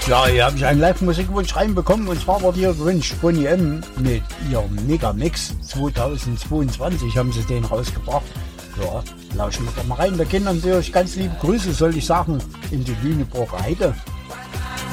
Ja, hier habe ich einen Live-Musikwunsch reinbekommen und zwar wurde hier gewünscht Boney M. mit ihrem Megamix 2022 haben sie den rausgebracht. Ja, lauschen wir doch mal rein. Da gehen natürlich ganz liebe Grüße, soll ich sagen, in die Lüneburger Heide.